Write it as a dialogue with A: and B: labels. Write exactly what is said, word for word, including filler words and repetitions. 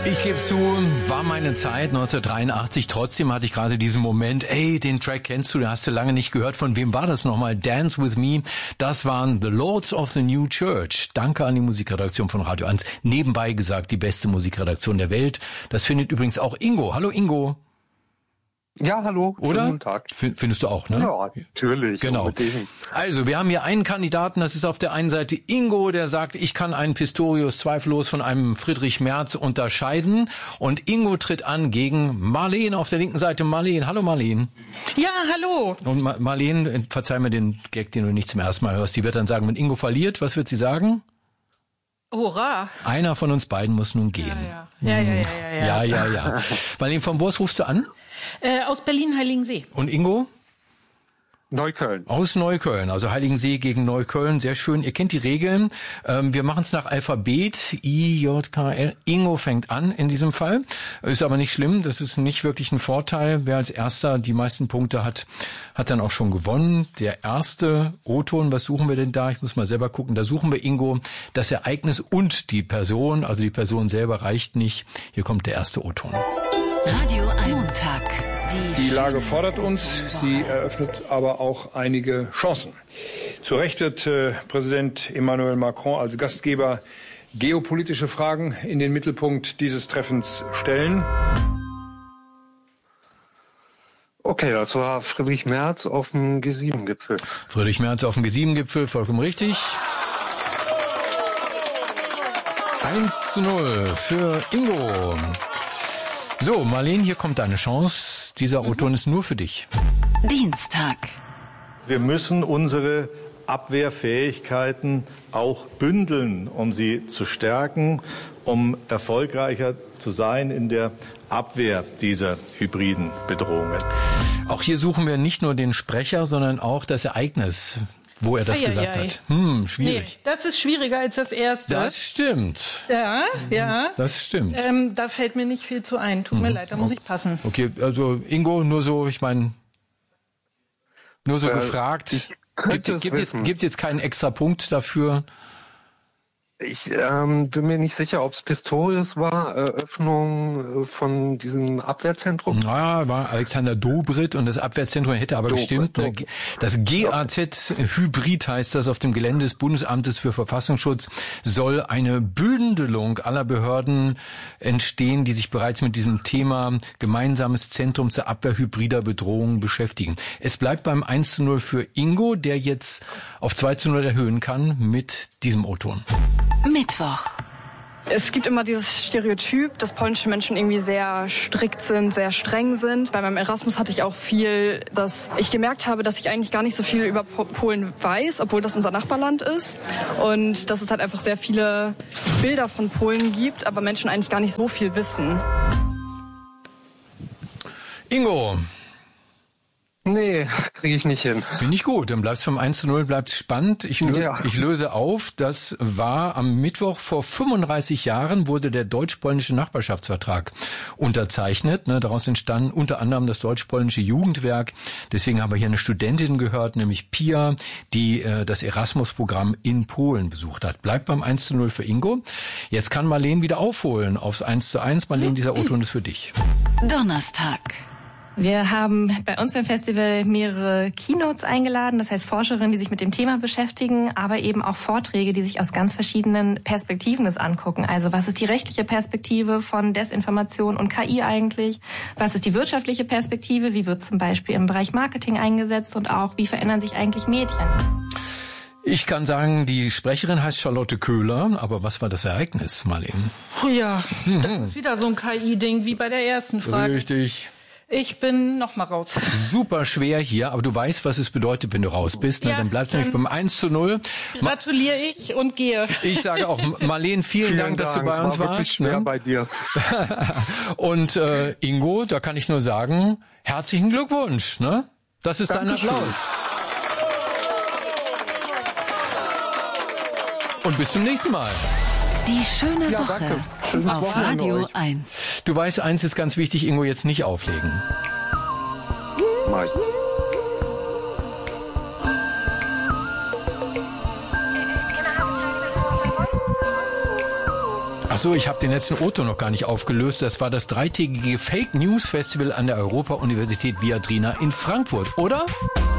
A: Ich gebe zu, war meine Zeit neunzehnhundertdreiundachtzig. Trotzdem hatte ich gerade diesen Moment, ey, den Track kennst du, den hast du lange nicht gehört. Von wem war das nochmal? Dance With Me. Das waren The Lords of the New Church. Danke an die Musikredaktion von Radio eins. Nebenbei gesagt, die beste Musikredaktion der Welt. Das findet übrigens auch Ingo. Hallo Ingo.
B: Ja, hallo.
A: Oder?
B: Guten Tag.
A: Findest du auch, ne?
B: Ja, natürlich.
A: Genau.
B: Unbedingt.
A: Also, wir haben hier einen Kandidaten, das ist auf der einen Seite Ingo, der sagt, ich kann einen Pistorius zweifellos von einem Friedrich Merz unterscheiden. Und Ingo tritt an gegen Marleen auf der linken Seite. Marleen, hallo Marleen.
C: Ja, hallo.
A: Und Ma- Marleen, verzeih mir den Gag, den du nicht zum ersten Mal hörst, die wird dann sagen, wenn Ingo verliert, was wird sie sagen?
C: Hurra.
A: Einer von uns beiden muss nun gehen.
C: Ja, ja, ja, ja,
A: Ja,
C: ja.
A: ja, ja. Marleen, von wo aus rufst du an?
C: Äh, aus Berlin-Heiligensee.
A: Und Ingo?
B: Neukölln.
A: Aus Neukölln, also Heiligensee gegen Neukölln, sehr schön. Ihr kennt die Regeln. Ähm, wir machen es nach Alphabet. I, J, K, L. Ingo fängt an in diesem Fall. Ist aber nicht schlimm, das ist nicht wirklich ein Vorteil. Wer als Erster die meisten Punkte hat, hat dann auch schon gewonnen. Der erste O-Ton, was suchen wir denn da? Ich muss mal selber gucken. Da suchen wir, Ingo, das Ereignis und die Person. Also die Person selber reicht nicht. Hier kommt der erste O-Ton.
D: Radio eins.
E: Die Lage fordert uns, sie eröffnet aber auch einige Chancen. Zu Recht wird äh, Präsident Emmanuel Macron als Gastgeber geopolitische Fragen in den Mittelpunkt dieses Treffens stellen.
B: Okay, das war Friedrich Merz auf dem G sieben Gipfel.
A: Friedrich Merz auf dem G sieben Gipfel, vollkommen richtig. eins zu null für Ingo. So, Marleen, hier kommt deine Chance. Dieser O-Ton ist nur für dich.
D: Dienstag.
F: Wir müssen unsere Abwehrfähigkeiten auch bündeln, um sie zu stärken, um erfolgreicher zu sein in der Abwehr dieser hybriden Bedrohungen.
A: Auch hier suchen wir nicht nur den Sprecher, sondern auch das Ereignis, wo er das
C: Ei,
A: gesagt
C: ei, ei.
A: hat. Hm, schwierig.
C: Nee, das ist schwieriger als das erste.
A: Das stimmt.
C: Ja, ja.
A: Das stimmt.
C: Ähm, da fällt mir nicht viel zu ein. Tut mir leid, da muss ich passen.
A: Okay, also Ingo, nur so, ich meine, nur so
B: Äh,
A: gefragt.
B: ich
A: Gibt
B: könnte es
A: gibt jetzt,
B: wissen.
A: gibt's jetzt keinen extra Punkt dafür?
B: Ich ähm, bin mir nicht sicher, ob es Pistorius war, Eröffnung äh, von diesem Abwehrzentrum.
A: Ja, war Alexander Dobrindt und das Abwehrzentrum hätte aber
B: Dobrindt,
A: gestimmt. Ne?
B: Dobrindt.
A: Das G A Z-Hybrid heißt das auf dem Gelände des Bundesamtes für Verfassungsschutz, soll eine Bündelung aller Behörden entstehen, die sich bereits mit diesem Thema gemeinsames Zentrum zur Abwehr hybrider Bedrohungen beschäftigen. Es bleibt beim eins zu null für Ingo, der jetzt auf zwei zu null erhöhen kann mit diesem O-Ton.
D: Mittwoch.
G: Es gibt immer dieses Stereotyp, dass polnische Menschen irgendwie sehr strikt sind, sehr streng sind. Bei meinem Erasmus hatte ich auch viel, dass ich gemerkt habe, dass ich eigentlich gar nicht so viel über Po- Polen weiß, obwohl das unser Nachbarland ist. Und dass es halt einfach sehr viele Bilder von Polen gibt, aber Menschen eigentlich gar nicht so viel wissen.
A: Ingo,
B: Nee, kriege ich nicht hin.
A: finde ich gut. Dann bleibt's vom eins zu null, bleibt's spannend. Ich, lö
B: Ja.
A: ich löse auf, das war am Mittwoch vor fünfunddreißig Jahren wurde der deutsch-polnische Nachbarschaftsvertrag unterzeichnet. Ne, daraus entstand unter anderem das deutsch-polnische Jugendwerk. Deswegen haben wir hier eine Studentin gehört, nämlich Pia, die äh, das Erasmus-Programm in Polen besucht hat. Bleibt beim eins zu null für Ingo. Jetzt kann Marleen wieder aufholen aufs eins zu eins. Marleen, dieser O-Ton ist für dich.
D: Donnerstag.
H: Wir haben bei uns beim Festival mehrere Keynotes eingeladen, das heißt Forscherinnen, die sich mit dem Thema beschäftigen, aber eben auch Vorträge, die sich aus ganz verschiedenen Perspektiven das angucken. Also was ist die rechtliche Perspektive von Desinformation und K I eigentlich? Was ist die wirtschaftliche Perspektive? Wie wird zum Beispiel im Bereich Marketing eingesetzt? Und auch, wie verändern sich eigentlich Medien?
A: Ich kann sagen, die Sprecherin heißt Charlotte Köhler, aber was war das Ereignis, Marleen?
C: Oh ja, das ist wieder so ein K I-Ding wie bei der ersten Frage.
A: Richtig.
C: Ich bin noch mal raus.
A: Super schwer hier, aber du weißt, was es bedeutet, wenn du raus bist. Ne?
C: Ja,
A: Dann bleibst du nämlich
C: dann
A: beim eins zu null. Ma
C: Gratuliere ich und gehe.
A: ich sage auch, Marleen, vielen,
B: Vielen
A: Dank, dass du bei uns
B: war wirklich
A: warst.
B: schwer
A: Ne?
B: bei dir.
A: Und äh, Ingo, da kann ich nur sagen, herzlichen Glückwunsch. Ne? Das ist dein Applaus. Und bis zum nächsten Mal.
D: Die schöne
B: Ja,
D: Woche
B: danke. Schönes
D: auf
B: Wochenende
D: Radio
B: euch.
D: eins.
A: Du weißt, eins ist ganz wichtig, Ingo, jetzt nicht auflegen.
B: Mach ich.
A: Ach so, ich habe den letzten Otto noch gar nicht aufgelöst. Das war das dreitägige Fake News Festival an der Europa-Universität Viadrina in Frankfurt, oder?